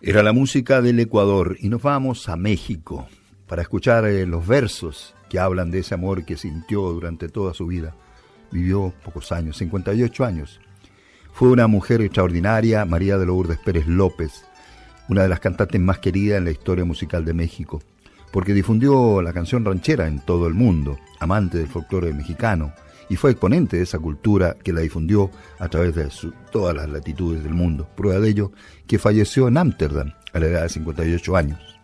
Era la música del Ecuador y nos vamos a México para escuchar los versos que hablan de ese amor que sintió durante toda su vida. Vivió pocos años, 58 años. Fue una mujer extraordinaria, María de Lourdes Pérez López, una de las cantantes más queridas en la historia musical de México, porque difundió la canción ranchera en todo el mundo, amante del folclore mexicano, y fue exponente de esa cultura que la difundió a través de todas las latitudes del mundo. Prueba de ello, que falleció en Ámsterdam a la edad de 58 años.